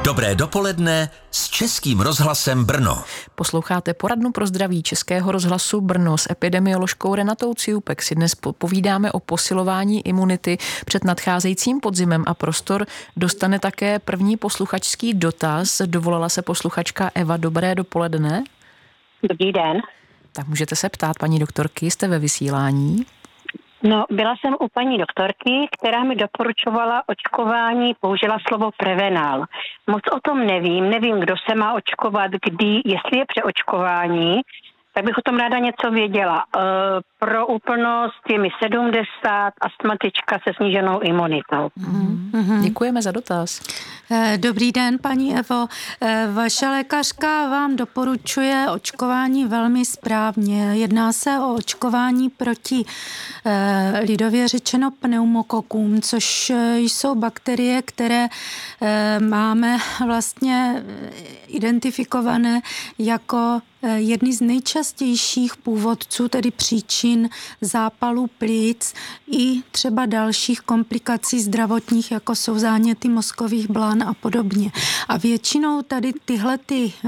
Dobré dopoledne s Českým rozhlasem Brno. Posloucháte poradnu pro zdraví Českého rozhlasu Brno s epidemioložkou Renatou Ciupek. Si dnes povídáme o posilování imunity před nadcházejícím podzimem a prostor dostane také první posluchačský dotaz. Dovolala se posluchačka Eva. Dobré dopoledne. Dobrý den. Tak můžete se ptát, paní doktorky, jste ve vysílání? No, byla jsem u paní doktorky, která mi doporučovala očkování, použila slovo Prevenal. Moc o tom nevím, kdo se má očkovat, kdy, jestli je přeočkování, tak bych o tom ráda něco věděla. Pro úplnost je mi 70, astmatička se sníženou imunitou. Děkujeme za dotaz. Dobrý den, paní Evo. Vaše lékařka vám doporučuje očkování velmi správně. Jedná se o očkování proti lidově řečeno pneumokokům, což jsou bakterie, které máme vlastně identifikované jako jedny z nejčastějších původců, tedy příčin zápalu plic i třeba dalších komplikací zdravotních, jako jsou záněty mozkových blan a podobně. A většinou tady tyhle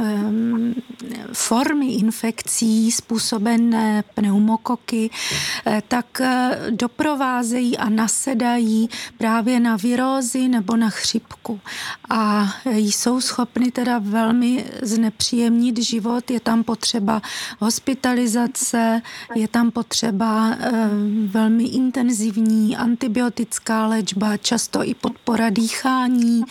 formy infekcí způsobené pneumokoky tak doprovázejí a nasedají právě na virózy nebo na chřipku. A jsou schopny teda velmi znepříjemnit život. Je tam potřeba hospitalizace, je tam potřeba velmi intenzivní antibiotická léčba, často i podpora dýchání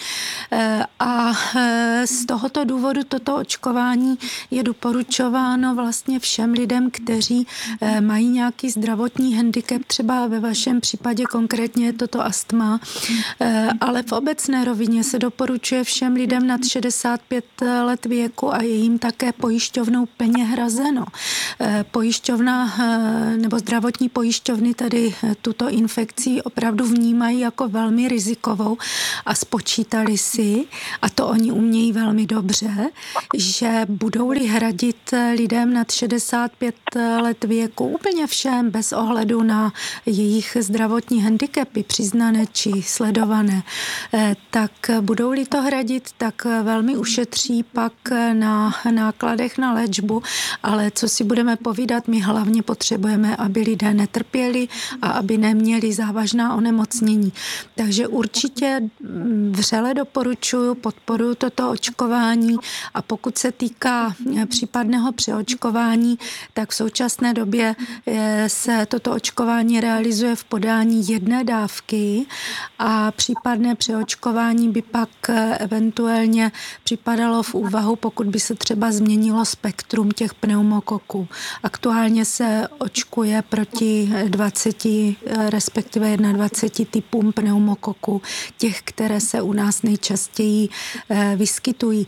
a z tohoto důvodu toto očkování je doporučováno vlastně všem lidem, kteří mají nějaký zdravotní handicap, třeba ve vašem případě konkrétně je toto astma, ale v obecné rovině se doporučuje všem lidem nad 65 let věku a je jim také pojišťovnou plně hrazeno. Pojišťovna nebo zdravotní pojišťovny tady tuto infekci opravdu vnímají jako velmi rizikovou a spočítali si, a to oni umějí velmi dobře, že budou-li hradit lidem nad 65 let věku úplně všem bez ohledu na jejich zdravotní handicapy, přiznané či sledované, tak budou-li to hradit, tak velmi ušetří pak na nákladech na léčbu, ale co si budeme povídat, my hlavně potřebujeme, aby lidé netrpěli a aby neměli závažná onemocnění. Takže určitě vřele doporučuji, podporuji toto očkování a pokud se týká případného přeočkování, tak v současné době se toto očkování realizuje v podání jedné dávky a případné přeočkování by pak eventuálně připadalo v úvahu, pokud by se třeba změnilo spektrum těch pneumokoků. Aktuálně se očkuje proti 20, respektive 21 typům pneumokoků, těch, které se u nás nejčastěji vyskytují.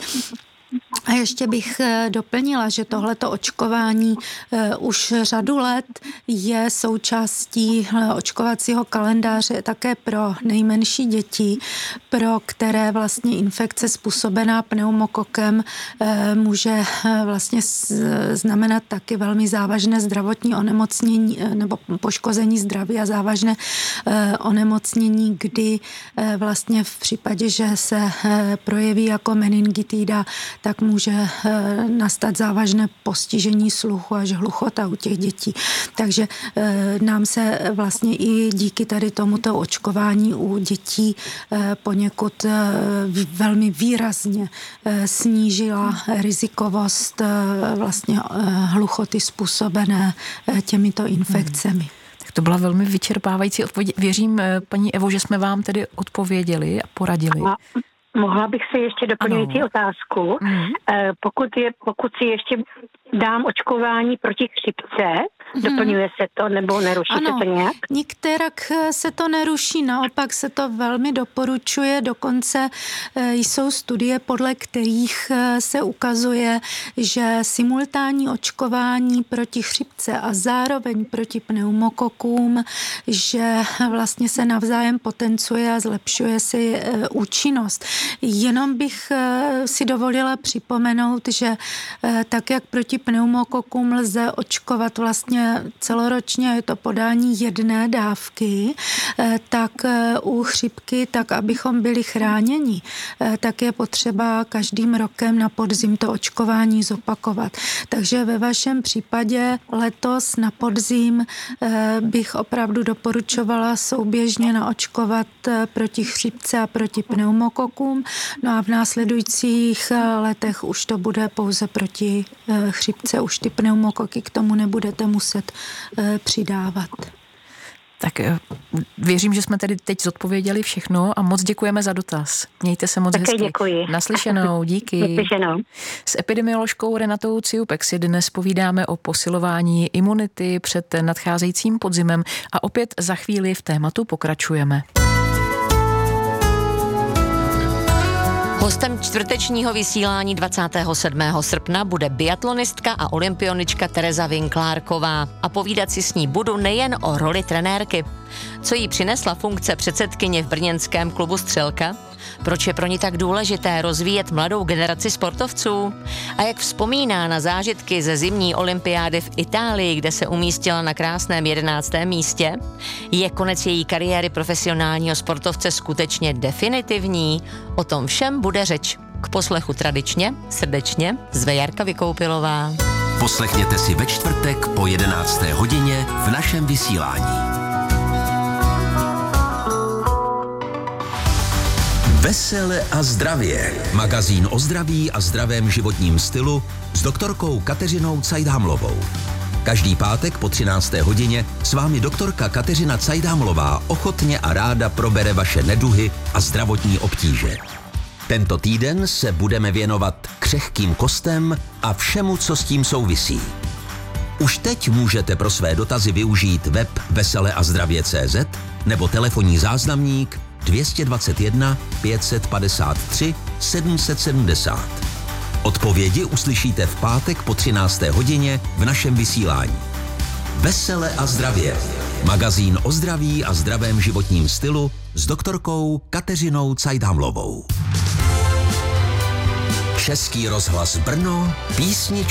A ještě bych doplnila, že tohleto očkování už řadu let je součástí očkovacího kalendáře také pro nejmenší děti, pro které vlastně infekce způsobená pneumokokem může vlastně znamenat taky velmi závažné zdravotní onemocnění nebo poškození zdraví a závažné onemocnění, kdy vlastně v případě, že se projeví jako meningitida, tak může nastat závažné postižení sluchu až hluchota u těch dětí. Takže nám se vlastně i díky tady tomuto očkování u dětí poněkud velmi výrazně snížila rizikovost vlastně hluchoty způsobené těmito infekcemi. Tak to byla velmi vyčerpávající odpověď. Věřím, paní Evo, že jsme vám tedy odpověděli a poradili. Mohla bych si ještě doplňující otázku. Pokud si ještě dám očkování proti chřipce, doplňuje se to nebo neruší se to nějak? Nikterak se to neruší, naopak se to velmi doporučuje, dokonce jsou studie, podle kterých se ukazuje, že simultánní očkování proti chřipce a zároveň proti pneumokokům, že vlastně se navzájem potenciuje a zlepšuje si účinnost. Jenom bych si dovolila připomenout, že tak, jak proti pneumokokům lze očkovat vlastně celoročně je to podání jedné dávky, tak u chřipky, tak abychom byli chráněni, tak je potřeba každým rokem na podzim to očkování zopakovat. Takže ve vašem případě letos na podzim bych opravdu doporučovala souběžně naočkovat proti chřipce a proti pneumokokům. No a v následujících letech už to bude pouze proti chřipce, už ty pneumokoky k tomu nebudete muset přidávat. Tak věřím, že jsme tedy teď zodpověděli všechno a moc děkujeme za dotaz. Mějte se moc hezky. Děkuji. Naslyšenou, díky. Naslyšenou. S epidemioložkou Renatou Ciupek si dnes povídáme o posilování imunity před nadcházejícím podzimem a opět za chvíli v tématu pokračujeme. Hostem čtvrtečního vysílání 27. srpna bude biatlonistka a olympionička Tereza Vinklárková. A povídat si s ní budu nejen o roli trenérky. Co jí přinesla funkce předsedkyně v brněnském klubu Střelka? Proč je pro ní tak důležité rozvíjet mladou generaci sportovců? A jak vzpomíná na zážitky ze zimní olympiády v Itálii, kde se umístila na krásném 11. místě? Je konec její kariéry profesionálního sportovce skutečně definitivní? O tom všem bude řeč. K poslechu tradičně, srdečně zve Jarka Vykoupilová. Poslechněte si ve čtvrtek po 11. hodině v našem vysílání. Vesele a zdravě. Magazín o zdraví a zdravém životním stylu s doktorkou Kateřinou Cajdhamlovou. Každý pátek po 13. hodině s vámi doktorka Kateřina Cajdhamlová ochotně a ráda probere vaše neduhy a zdravotní obtíže. Tento týden se budeme věnovat křehkým kostem a všemu, co s tím souvisí. Už teď můžete pro své dotazy využít web veseleazdravě.cz nebo telefonní záznamník 221 553 770. Odpovědi uslyšíte v pátek po 13. hodině v našem vysílání. Vesele a zdravě. Magazín o zdraví a zdravém životním stylu s doktorkou Kateřinou Cajdhamlovou. Český rozhlas Brno, písničky